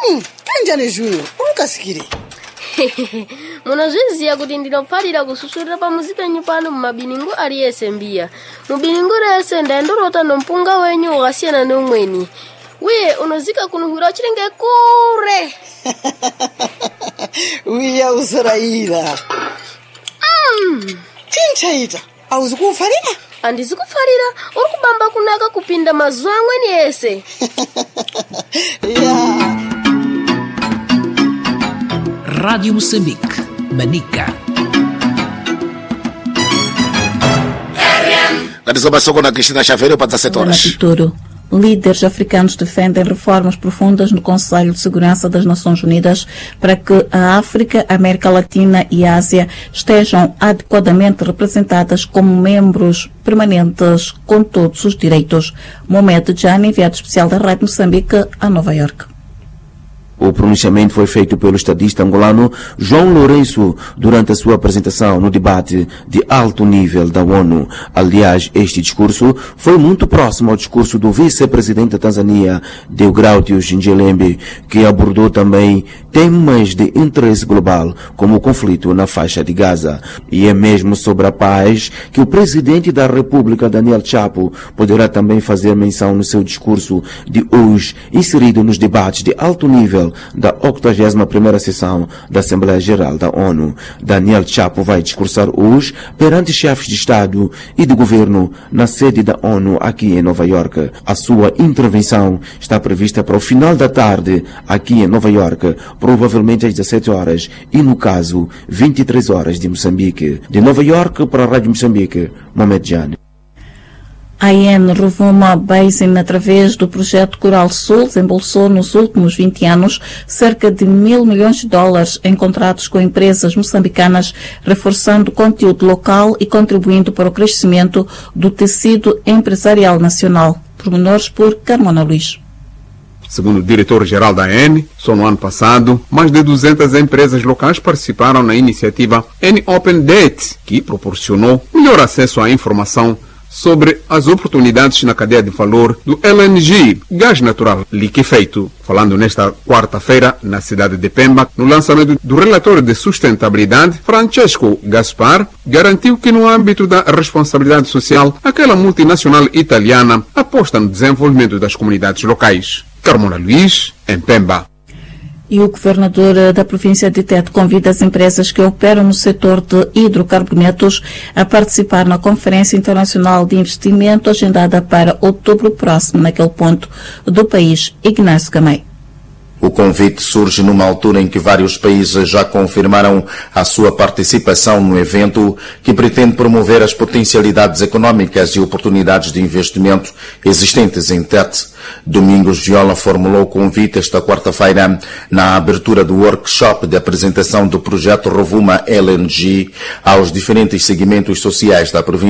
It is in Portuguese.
Kanjani Junior, unkasikire. Munazwizia kuti ndinopfalira kususulira pa muzipenyu pano mmabiningu aliyesembia. Mubiningu lese ndaendorota nompunga wenyu ukasiyana nomweni. Wiye unozika kunuhura chilinge kure. Wiya usarayira. Chinchaita, auzikufalira? Andizikufalira, urikubamba kunaka kupinda mazuwa amweni ese. Yeah. Rádio Moçambique, Manica. Garizoba Soko na Cristina Chaveiro para 17 horas. Líderes africanos defendem reformas profundas no Conselho de Segurança das Nações Unidas para que a África, a América Latina e a Ásia estejam adequadamente representadas como membros permanentes com todos os direitos. Mohamed Jani, enviado especial da Rádio Moçambique a Nova Iorque. O pronunciamento foi feito pelo estadista angolano João Lourenço durante a sua apresentação no debate de alto nível da ONU. Aliás, este discurso foi muito próximo ao discurso do vice-presidente da Tanzânia, Deogratius Njelembe, que abordou também temas de interesse global, como o conflito na faixa de Gaza. E é mesmo sobre a paz que o presidente da República, Daniel Chapo, poderá também fazer menção no seu discurso de hoje, inserido nos debates de alto nível da 81ª sessão da Assembleia Geral da ONU. Daniel Chapo vai discursar hoje perante chefes de Estado e de Governo na sede da ONU aqui em Nova Iorque. A sua intervenção está prevista para o final da tarde aqui em Nova Iorque, provavelmente às 17 horas e, no caso, 23 horas de Moçambique. De Nova Iorque para a Rádio Moçambique, Mohamed Jani. A AN Rovuma Basin, através do projeto Coral Sul, desembolsou nos últimos 20 anos cerca de $1.000 milhões em contratos com empresas moçambicanas, reforçando o conteúdo local e contribuindo para o crescimento do tecido empresarial nacional. Pormenores por Carmona Luís. Segundo o diretor-geral da AN, só no ano passado, mais de 200 empresas locais participaram na iniciativa AN Open Date, que proporcionou melhor acesso à informação sobre as oportunidades na cadeia de valor do LNG, gás natural liquefeito. Falando nesta quarta-feira na cidade de Pemba, no lançamento do relatório de sustentabilidade, Francesco Gaspar garantiu que no âmbito da responsabilidade social, aquela multinacional italiana aposta no desenvolvimento das comunidades locais. Carmona Luís, em Pemba. E o governador da província de Tete convida as empresas que operam no setor de hidrocarbonetos a participar na Conferência Internacional de Investimento agendada para outubro próximo naquele ponto do país. Ignacio Camei. O convite surge numa altura em que vários países já confirmaram a sua participação no evento, que pretende promover as potencialidades económicas e oportunidades de investimento existentes em Tete. Domingos Viola formulou o convite esta quarta-feira na abertura do workshop de apresentação do projeto Rovuma LNG aos diferentes segmentos sociais da província.